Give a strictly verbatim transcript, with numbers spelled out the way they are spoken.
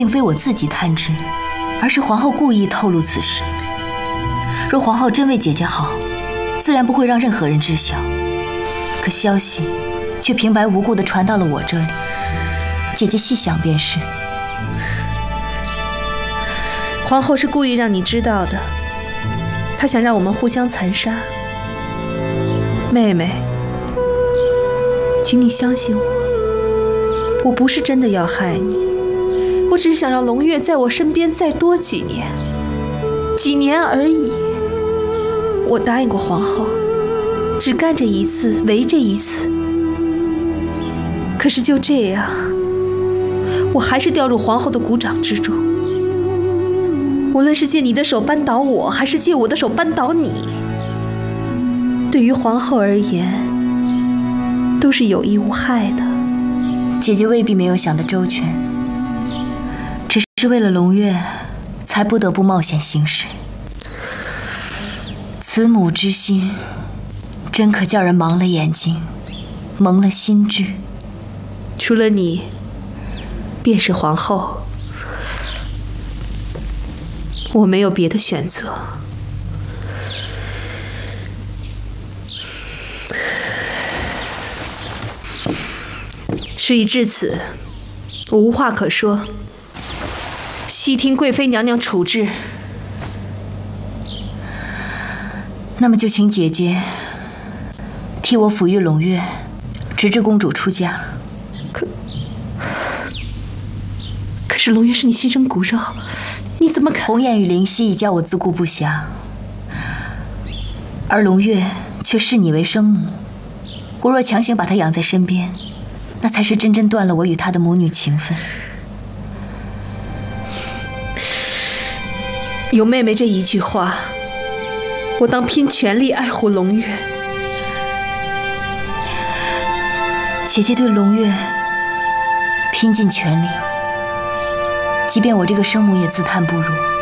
并非我自己探知，而是皇后故意透露此事。若皇后真为姐姐好，自然不会让任何人知晓。可消息却平白无故地传到了我这里，姐姐细想便是。 皇后是故意让你知道的，她想让我们互相残杀。妹妹，请你相信我，我不是真的要害你，我只是想让龙月在我身边再多几年，几年而已。我答应过皇后，只干这一次，为这一次。可是就这样，我还是掉入皇后的鼓掌之中。无论是借你的手扳倒我，还是借我的手扳倒你，对于皇后而言，都是有益无害的。 姐姐未必没有想得周全，只是为了龙月，才不得不冒险行事。慈母之心，真可叫人盲了眼睛，蒙了心智。 除了你，便是皇后。我没有别的选择。事已至此，我无话可说，悉听贵妃娘娘处置。 那么就请姐姐替我抚育龙月，直至公主出嫁。 可可是龙月是你亲生骨肉，你怎么肯？ 红颜与灵犀已叫我自顾不暇，而龙月却视你为生母。我若强行把她养在身边，那才是真正断了我与她的母女情分。 有妹妹这一句话，我当拼全力爱护龙月。 姐姐对龙月拼尽全力，即便我这个生母也自叹不如。